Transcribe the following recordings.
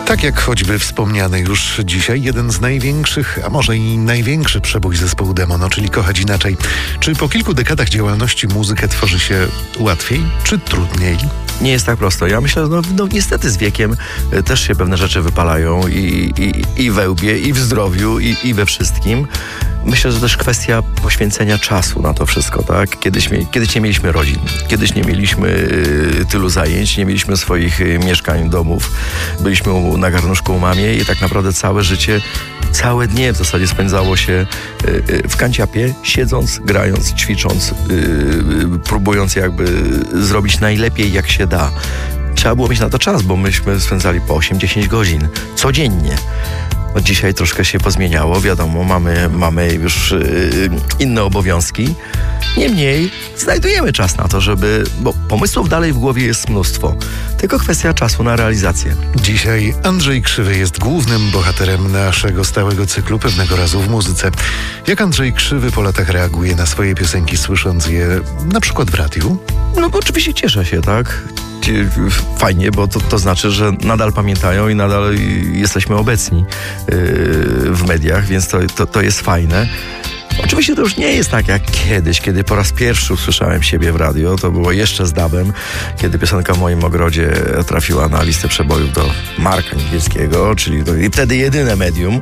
Tak jak choćby wspomniany już dzisiaj jeden z największych, a może i największy przebój zespołu Demono, czyli Kochać Inaczej. Czy po kilku dekadach działalności muzykę tworzy się łatwiej, czy trudniej? Nie jest tak prosto. Ja myślę, że niestety z wiekiem też się pewne rzeczy wypalają i we łbie, i w zdrowiu, i we wszystkim. Myślę, że też kwestia poświęcenia czasu na to wszystko, tak? Kiedyś nie mieliśmy rodzin, kiedyś nie mieliśmy tylu zajęć, nie mieliśmy swoich mieszkań, domów. Byliśmy na garnuszku u mamie i tak naprawdę całe życie, całe dnie w zasadzie spędzało się w kanciapie, siedząc, grając, ćwicząc, próbując jakby zrobić najlepiej jak się da. Trzeba było mieć na to czas, bo myśmy spędzali po 8-10 godzin codziennie. No dzisiaj troszkę się pozmieniało, wiadomo, mamy już inne obowiązki. Niemniej znajdujemy czas na to, bo pomysłów dalej w głowie jest mnóstwo. Tylko kwestia czasu na realizację. Dzisiaj Andrzej Krzywy jest głównym bohaterem naszego stałego cyklu Pewnego razu w muzyce. Jak Andrzej Krzywy po latach reaguje na swoje piosenki, słysząc je na przykład w radiu? No bo oczywiście cieszę się, tak? Fajnie, bo to znaczy, że nadal pamiętają i nadal jesteśmy obecni w mediach, więc to jest fajne. Oczywiście to już nie jest tak jak kiedyś, kiedy po raz pierwszy usłyszałem siebie w radio. To było jeszcze z DAB-em, kiedy piosenka w moim ogrodzie trafiła na listę przebojów do Marka Nikielskiego, czyli wtedy jedyne medium.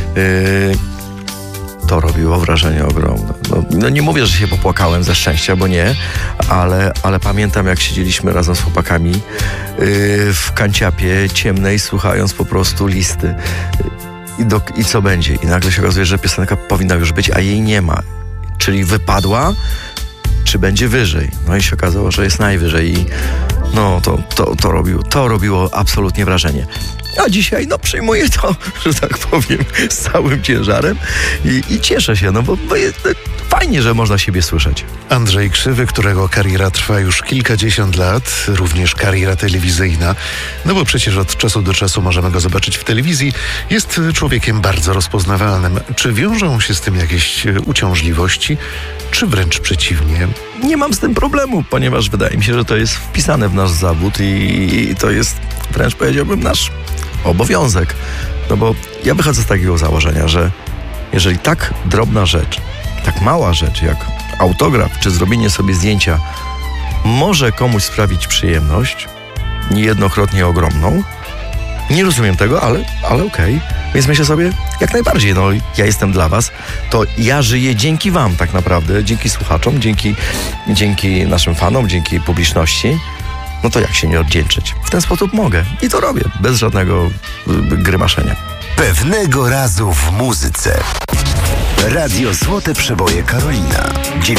To robiło wrażenie ogromne. No nie mówię, że się popłakałem ze szczęścia, bo nie, ale pamiętam, jak siedzieliśmy razem z chłopakami w kanciapie ciemnej, słuchając po prostu listy. I co będzie? I nagle się okazuje, że piosenka powinna już być, a jej nie ma. Czyli wypadła, czy będzie wyżej? No i się okazało, że jest najwyżej i no to robiło absolutnie wrażenie. A dzisiaj przyjmuję to, że tak powiem, z całym ciężarem i cieszę się, bo jest fajnie, że można siebie słyszeć. Andrzej Krzywy, którego kariera trwa już kilkadziesiąt lat, również kariera telewizyjna, bo przecież od czasu do czasu możemy go zobaczyć w telewizji, jest człowiekiem bardzo rozpoznawalnym. Czy wiążą się z tym jakieś uciążliwości, czy wręcz przeciwnie? Nie mam z tym problemu, ponieważ wydaje mi się, że to jest wpisane w nasz zawód i to jest wręcz, powiedziałbym, nasz obowiązek. Bo ja wychodzę z takiego założenia, że jeżeli tak drobna rzecz, tak mała rzecz jak autograf czy zrobienie sobie zdjęcia może komuś sprawić przyjemność, niejednokrotnie ogromną, nie rozumiem tego, ale okej. Więc myślę sobie, jak najbardziej, ja jestem dla was, to ja żyję dzięki wam tak naprawdę, dzięki słuchaczom, dzięki naszym fanom, dzięki publiczności. No to jak się nie odwdzięczyć? W ten sposób mogę i to robię, bez żadnego grymaszenia. Pewnego razu w muzyce. Radio Złote Przeboje Karolina.